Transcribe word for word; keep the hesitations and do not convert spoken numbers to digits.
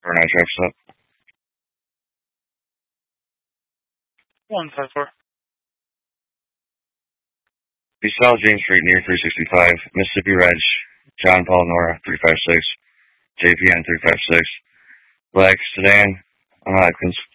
four nine tracks up. one five four. Be South James Street near three sixty-five, Mississippi Reg, John Paul Nora three five six, J P N three five six, Black Sedan, on Hopkins